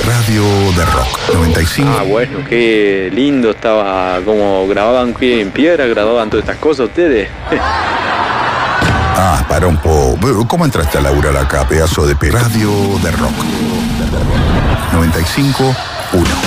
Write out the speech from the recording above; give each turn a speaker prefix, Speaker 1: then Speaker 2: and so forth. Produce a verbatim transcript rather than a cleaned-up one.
Speaker 1: Radio de Rock noventa y cinco.
Speaker 2: Ah, bueno, qué lindo estaba, como grababan pie en piedra, grababan todas estas cosas ustedes.
Speaker 1: Ah, para un poco. ¿Cómo entraste a laburar acá, pedazo de pe- Radio de Rock noventa y cinco uno?